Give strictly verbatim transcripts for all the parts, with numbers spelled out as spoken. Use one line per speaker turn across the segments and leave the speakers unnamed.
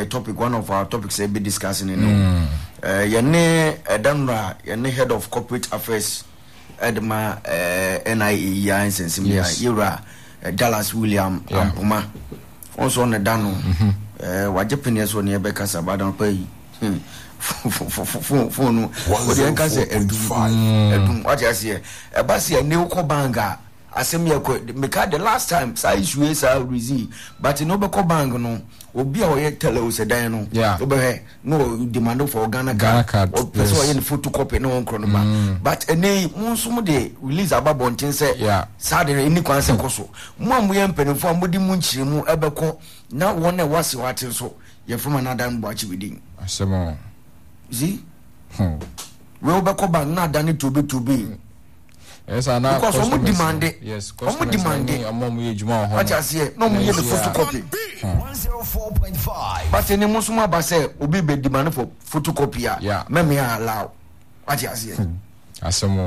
a topic, one of our topics we'll be discussing. You know, mm. uh, Yane Edanra, Yane head of corporate affairs, Edma uh, N I E and Sensimia, Ira, uh, Dallas William, yeah. Ampuma. Also on the Dano, what Japanese on the Becca Sabadan pay. Phone, what you can say, and what I say, a Bassi, a new Kobanga. Asemia ko meka the last time say issue is a receive but no be ko bang no obi a we tell us dan no obe no demand for Ghana card or person we photocopy no one chrono ba but ene mo so mo de release ababo ntin say sad any kwan say koso mo am ye mpenfo mo di mu nchire mu ebeko na won na wase wate so ye from another mbo achi within asemo see hmm we obeko bang na dan to be to be.
Yes, I know.
Because we demand it.
Yes,
because we demand it.
I'm we juma.
What I say, no me the photocopy. one oh four point five. But any musuma ba say obi be demand for photocopy. Yeah. Me me allow. What I say.
Asemo.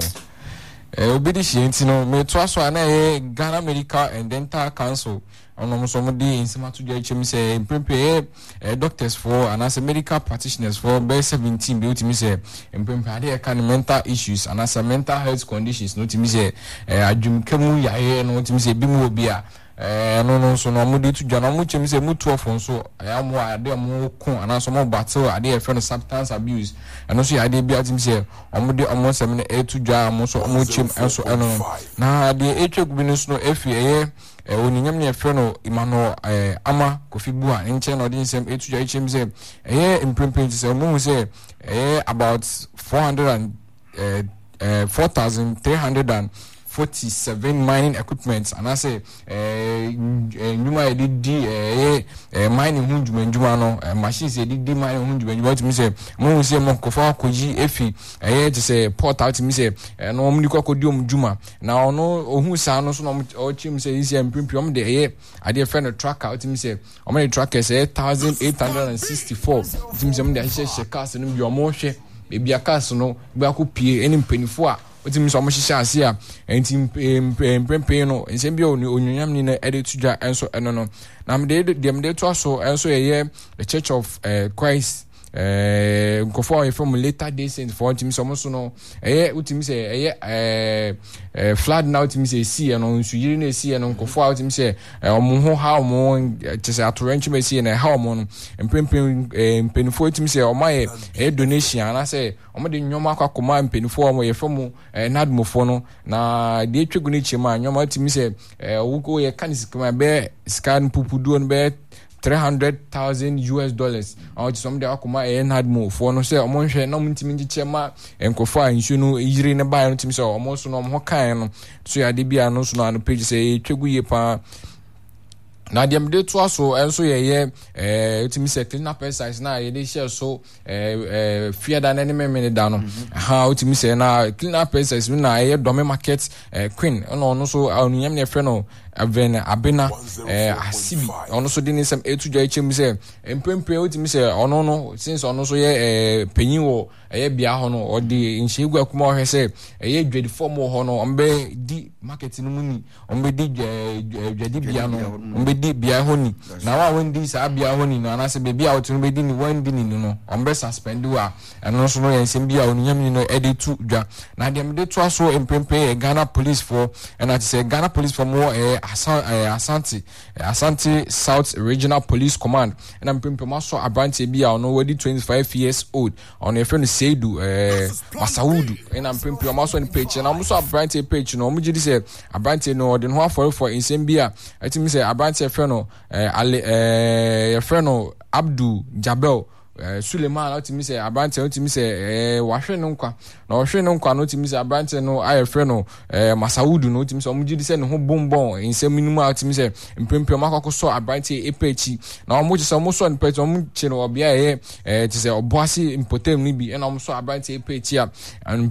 Eh obi di shenti no me to aso ana e Ghana Medical and Dental Council. Ono so mo di insema to dey chemi say prepare eh doctors for and as medical practitioners for be seventeen be ultimi say prepare dey kind mental issues and as mental health conditions no ultimi say eh adwum kemu yaye no ultimi say bi mu obi a eh no no so no mo di to dwana mo chemi say mo twelve so ya mo ade mo ko and as mo battle ade e friend substance abuse and so ade bi ultimi say omo de omo sem na e to dwa mo so mo chem enso eno na ade e twegu bi no so no efi eh eh oninyam ne freno Emmanuel eh ama Kofibua nche no din sem etuja ichem say eh imprempent say mo say eh about four hundred and eh uh, four thousand three hundred forty-seven mining equipment and I say eh nyuma did eh eh mining hu njuma njuma no machines did di mining hu njuma njuma to say mo say mo kofa koji efi eh to say port out me say no mo ni kokodi om njuma na ono ohu sa no so no o chim say isi empimpi om de eh ade friend track out me say o me tracker say one thousand eight hundred sixty-four tim say mo de hye hye cars no bi o mo hwe be bia cars no bi akopie eni mpanifo a otim so mo hyehyɛ ase a enti mpempe no nsɛm bi onyonyam ni na ede tudwa enso eno no na me de de me de to so enso ye the Church of uh, Christ eh nkofo from Latter Day Saints for otim so mo so no eh otim say eh eh flood now otim say see no nsu yiri na see no nkofo otim say omo ho ha omo tese atoranchi me see na ha omo no mpempe mpenifo otim say omo eh donation na say omo de nyoma akakoma mpenifo omo ye from nadmofo no na de twegu ni chema nyoma otim say wo ko ye kanisikama be scan pupudu no be three hundred thousand U S dollars. Or some de akoma e had more for no say omo hwe na mutimi ngichema enkofo a nsu no yiri ne ba no timi say omo so no ho kan no so ya de bia no so no an page say twegu ye pa na dem de to aso enso ye ye eh timi say clean up exercise na ye de share so eh eh fear than any me da no ha timi say na clean up exercise na ye dome market eh queen no no so onunyam ne frɛ no aven abena eh asibi ono so din sem etudwa ichem say empempe otimi say ono no since ono so ye eh panyin wo eh bia ho no odi nhegu akuma ohwe say eh dwedi form ho no ombe di market no muni ombe di dwedi bia no ombe di bia ho ni na wa wendi sa bia ho ni no anase be bia otunu be di ni wendi ni no ombe suspend wa eno so no yensem bia onunyam ni no edi tu dwa na dem de to aso empempe Ghana police for and I say Ghana police for more eh Asante Asante South Regional Police Command and I'm pimping so Abranti Bia on already twenty-five years old on a friend Seidu eh Masaudu and I'm pimping also on page and I'm also Abranti page no mo gidi say Abranti no den ho for for insem bia I think say Abranti friend no eh ale eh friend no Abdul Jabel eh Suleiman otimi say Abranti otimi say eh wahwe no nkwa na wahwe no nkwa no otimi say Abranti no aye friend no eh Masaudu no otimi say omugidi say no ho bombon insem minimum otimi say mpempem akokoso Abranti epechi na omugi say omuso npechi omuchi no obia eh eh ti say oboase impotem ni bi na omuso Abranti epechi a and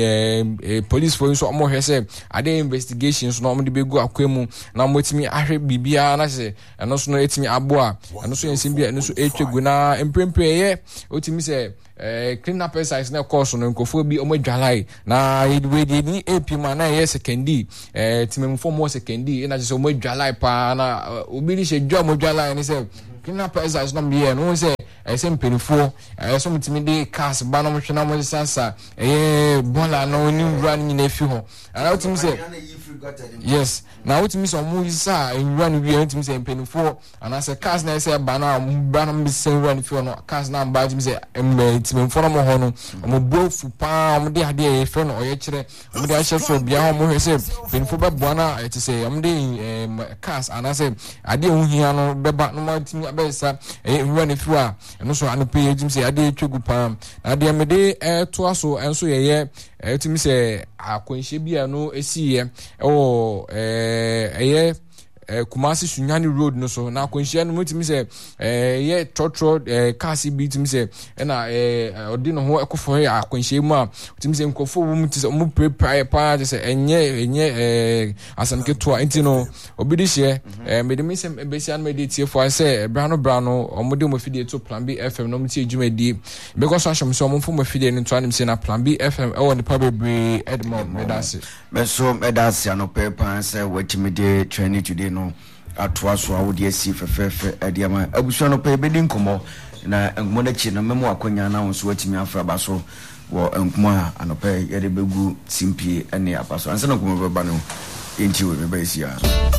eh police for so omo hwe say ade investigations no omde begu akwemu na omotimi ahwe bibia na say eno so no etimi aboa eno so ensem bia eno so etwegu na mpempem yeah, otimi say eh clean up exercise na course no nkofo bi omodwalai na we dey ni A P man na yes secondi eh timemfo mo secondi na say omodwalai pa na obi ni she dwa omodwalai ni say clean up exercise no be no say ɛsɛ mpanifo ɛsɛ mutimi de cars ba no hwe na mo sasa ɛyɛ bola no ni wura ni na fi ho ana wutimi sɛ yes na wutimi sɛ mo yisa wura ni wi wutimi sɛ mpanifo ana sɛ cars na ɛsɛ ba na ba na me sɛ wura ni fi ho no cars na ba wutimi sɛ mtimfo no mo ho no mo bofu pa mo de ade ɛyɛ fɛ no ɔyɛ kyerɛ mo de ahyɛ so bia ho mo hwɛ sɛ mpanifo ba boa na ɛte sɛ mo de cars ana sɛ ade hu hia no beba no ma timi abesa ɛyɛ wura ni fi a ɛno so anope yɛgyim sɛ ade twegu pa na ade mede ɛto aso ɛnso yɛyɛ ɛtimi sɛ akwanhye bia no esiye ɛwɔ ɛyɛ Kumasi Sunyani Road no so na akwanhye no mutimi sɛ ɛyɛ trotro cars bi timi sɛ ɛna ɔde no ho ɛkɔfo yɛ akwanhye mu a timi sɛ nkɔfo wo mu tisi mu prepare pa sɛ ɛnyɛ ɛnyɛ asamketo a enti no obi de hye mede me sɛ besia no mede tiefo sɛ bra no bra no ɔmo de mo fidie to Plan B F M no mo tie dwumadi because so ahyem sɛ ɔmo fo mo fidie no to anim sɛ na Plan B F M ɛwɔ ne pa bebre Edmond medase
meso medase ano pepa sɛ watimi de training today no atoa so awode asi fefefe adiama abusu no pe bedi nkomo na nkomo na chi no memo akonya na won so watimi afra ba so wo nkomo a anope yede begu simpie ene apaso anse no nkomo beba no enti we beba asi a